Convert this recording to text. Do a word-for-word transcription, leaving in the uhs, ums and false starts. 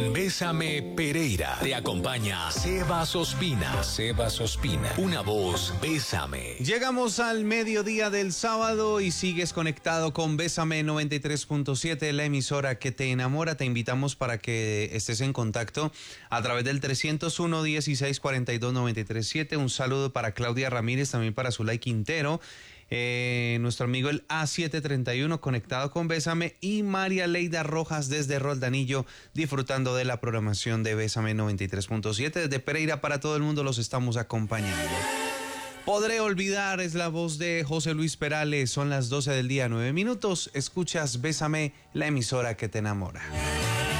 Bésame Pereira. Te acompaña Sebas Ospina. Sebas Ospina. Una voz, Bésame. Llegamos al mediodía del sábado y sigues conectado con Bésame noventa y tres punto siete, la emisora que te enamora. Te invitamos para que estés en contacto a través del trescientos uno, dieciséis, cuarenta y dos, noventa y tres, siete. Un saludo para Claudia Ramírez, también para Zulay Quintero. Eh, nuestro amigo el A setecientos treinta y uno conectado con Bésame y María Leida Rojas desde Roldanillo disfrutando de la programación de Bésame noventa y tres punto siete. Desde Pereira para todo el mundo los estamos acompañando. Podré olvidar es la voz de José Luis Perales. Son las doce del día, nueve minutos. Escuchas Bésame, la emisora que te enamora.